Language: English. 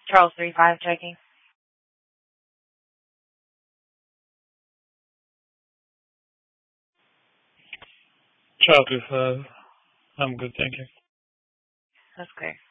Charles 35 checking. Charles 35. I'm good, thank you. That's clear.